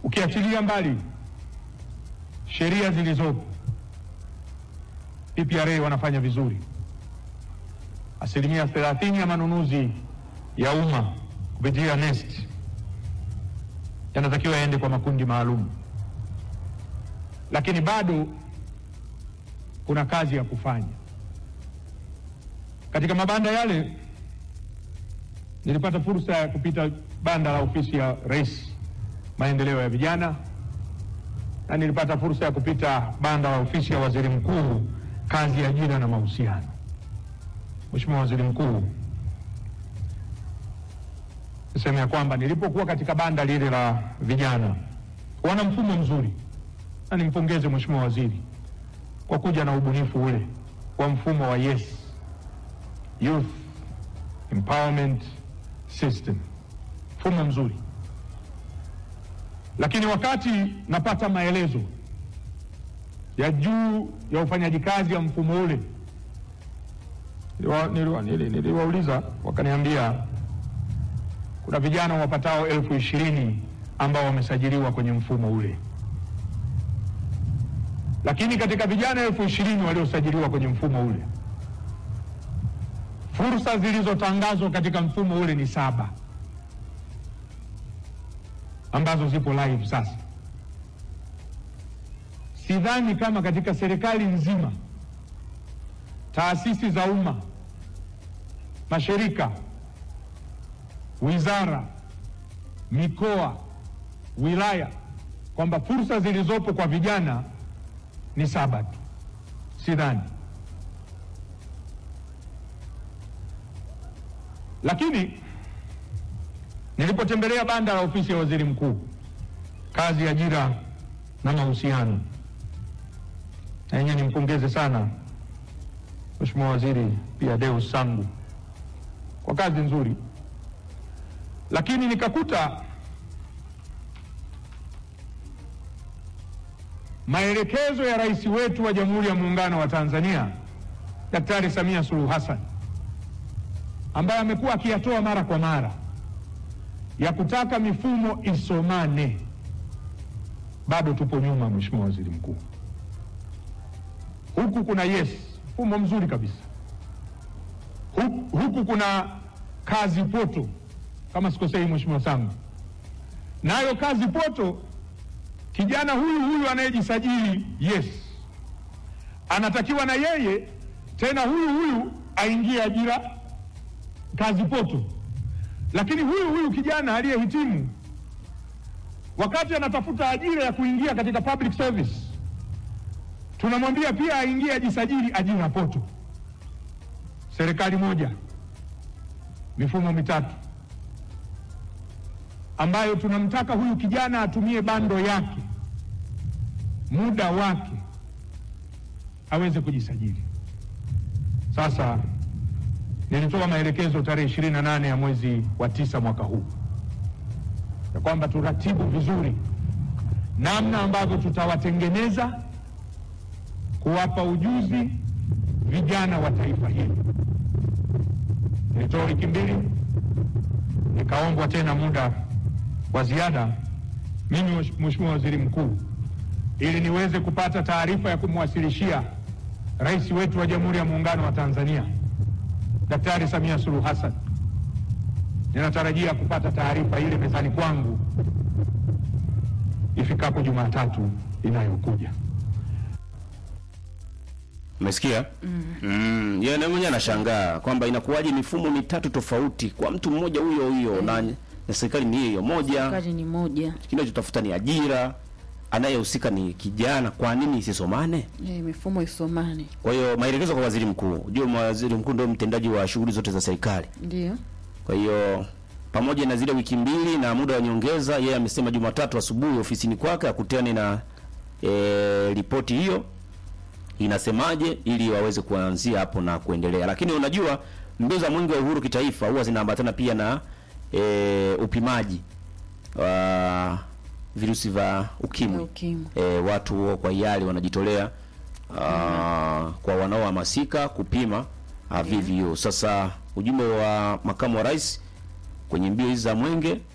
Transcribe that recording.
Ukiachilia mbali sheria zilizopo, PPRA wanafanya vizuri. 30% ya manunuzi ya umma kupitia NeST yanatakiwa yaende kwa makundi maalum, lakini bado kuna kazi ya kufanya. Katika mabanda yale nilipata fursa ya kupita banda la ofisi ya Rais maendeleo ya vijana, na nilipata fursa ya kupita banda la ofisi ya Waziri Mkuu kazi, ajira na mahusiano. Mheshimiwa Waziri Mkuu, niseme ya kwamba nilipokuwa katika banda lile la vijana, wana mfumo mzuri, na nimpongeze Mheshimiwa Waziri kwa kuja na ubunifu ule wa mfumo wa YES, Youth Empowerment System, mfumo mzuri. Lakini wakati napata maelezo ya juu ya ufanyaji kazi ya mfumo ule, niliwauliza, wakaniambia kuna vijana wapatao 20,000 ambao wamesajiliwa kwenye mfumo ule. Lakini katika vijana 20,000 waliosajiliwa kwenye mfumo ule, fursa zilizotangazwa katika mfumo ule ni 7 ambazo zipo live sasa. Sidhani kama katika serikali nzima, taasisi za umma, mashirika, wizara, mikoa, wilaya, kwamba fursa zilizopo kwa vijana ni 7 tu. Sidhani. Lakini nilipotembelea banda la ofisi ya Waziri Mkuu kazi, ajira na mahusiano, na yenyewe nimpongeze sana Mheshimiwa Waziri pia Deus Sangu kwa kazi nzuri, lakini nikakuta maelekezo ya rais wetu wa Jamhuri ya Muungano wa Tanzania Daktari Samia Suluhu Hassan, ambaye amekuwa akiyatoa mara kwa mara, ya kutaka mifumo isomane, bado tupo nyuma. Mheshimiwa Waziri Mkuu, huku kuna YES, mfumo mzuri kabisa. Huku kuna kazi poto, kama sikosei Mheshimiwa Sangu, nayo kazi poto, kijana huyu anayejisajili YES anatakiwa na yeye tena huyu aingie ajira kazi poto. Lakini huyu kijana aliyehitimu, wakati anatafuta ajira ya kuingia katika public service, tunamwambia pia aingie ajisajili ajira poto. Serikali moja, mifumo mitatu, ambayo tunamtaka huyu kijana atumie bando yake, muda wake, aweze kujisajili. Sasa nilitoa maelekezo tarehe 28 ya mwezi wa 9 mwaka huu ya kwamba turatibu vizuri namna ambavyo tutawatengeneza kuwapa ujuzi vijana wa taifa hili. Nilitoa wiki 2, nikaombwa tena muda wa ziada mimi Mheshimiwa Waziri Mkuu, ili niweze kupata taarifa ya kumwasilishia rais wetu wa Jamhuri ya Muungano wa Tanzania Daktari Samia Suluhu Hassan. Ninatarajia kupata taarifa ile mezani kwangu ifikapo Jumatatu inayokuja. Umesikia? Yeye na mwenyewe anashangaa kwamba inakuwaje mifumo mitatu tofauti kwa mtu mmoja huyo na serikali ni hiyo moja. Serikali ni moja. Kinachotafuta ni ajira, anayehusika ni kijana. Kwa nini isisomane? Mifumo isomane. Kwa hiyo maelekezo kwa Waziri Mkuu. Unajua Waziri Mkuu ndio mtendaji wa shughuli zote za serikali. Ndio. Kwa hiyo pamoja na zile wiki 2 na muda wa nyongeza, yeye amesema Jumatatu asubuhi ofisini kwake akutane na ripoti hiyo inasemaje, ili waweze kuanzia hapo na kuendelea. Lakini unajua mbio za mwenge wa uhuru kitaifa huwa zinaambatana pia na upimaji wa virusi vya ukimwi. Watu kwa hiari wanajitolea kwa wanaohamasika kupima VVU. Sasa ujumbe wa makamu wa rais kwenye mbio hizi za mwenge